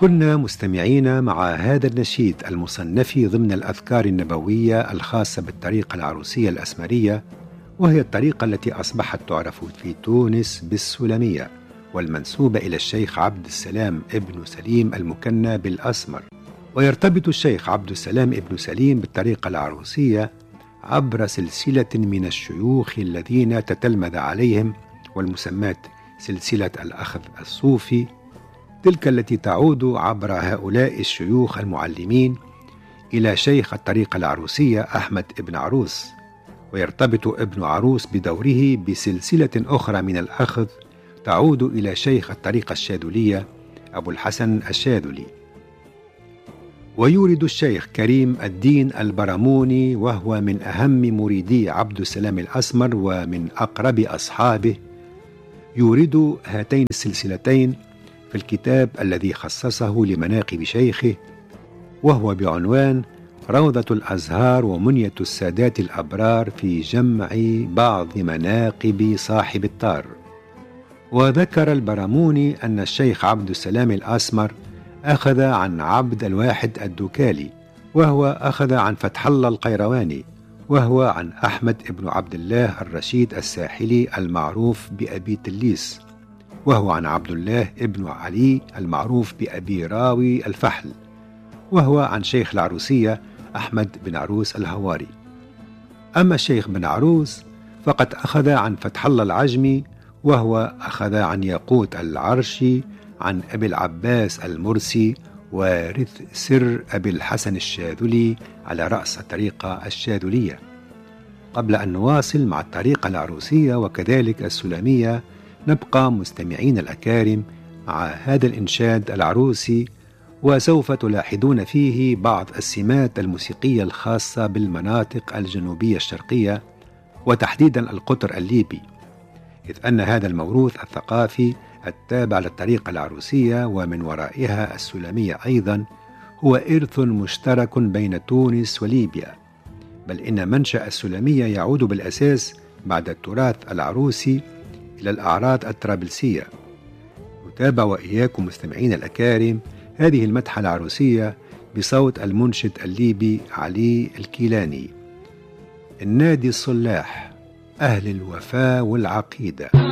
كنا مستمعين مع هذا النشيد المصنف ضمن الأذكار النبوية الخاصة بالطريقة العروسية الأسمرية، وهي الطريقة التي أصبحت تعرف في تونس بالسلمية، والمنسوبة إلى الشيخ عبد السلام ابن سليم المكنى بالأسمر. ويرتبط الشيخ عبد السلام ابن سليم بالطريقة العروسية عبر سلسلة من الشيوخ الذين تتلمذ عليهم، والمسمات سلسلة الأخذ الصوفي، تلك التي تعود عبر هؤلاء الشيوخ المعلمين إلى شيخ الطريقة العروسية أحمد ابن عروس. ويرتبط ابن عروس بدوره بسلسلة أخرى من الأخذ تعود إلى شيخ الطريقة الشاذلية أبو الحسن الشاذلي. ويورد الشيخ كريم الدين البرموني، وهو من أهم مريدي عبد السلام الأسمر ومن أقرب أصحابه، يورد هاتين السلسلتين في الكتاب الذي خصصه لمناقب شيخه، وهو بعنوان روضة الأزهار ومنية السادات الأبرار في جمع بعض مناقب صاحب الطار. وذكر البرموني أن الشيخ عبد السلام الأسمر أخذ عن عبد الواحد الدكالي، وهو أخذ عن فتح الله القيرواني، وهو عن أحمد ابن عبد الله الرشيد الساحلي المعروف بأبي تليس، وهو عن عبد الله ابن علي المعروف بأبي راوي الفحل، وهو عن شيخ العروسية أحمد بن عروس الهواري. أما الشيخ بن عروس فقد أخذ عن فتح الله العجمي، وهو أخذ عن ياقوت العرشي عن أبي العباس المرسي، وارث سر أبي الحسن الشاذلي على رأس الطريقة الشاذلية. قبل أن نواصل مع الطريقة العروسية وكذلك السلمية، نبقى مستمعين الأكارم مع هذا الإنشاد العروسي، وسوف تلاحظون فيه بعض السمات الموسيقية الخاصة بالمناطق الجنوبية الشرقية، وتحديدا القطر الليبي، إذ أن هذا الموروث الثقافي التابع للطريقة العروسية ومن ورائها السلمية أيضا هو إرث مشترك بين تونس وليبيا، بل إن منشأ السلمية يعود بالأساس بعد التراث العروسي إلى الأعراض الطرابلسية. نتابع وإياكم مستمعين الأكارم هذه المدحة العروسية بصوت المنشد الليبي علي الكيلاني. النادي الصلاح أهل الوفاء والعقيدة.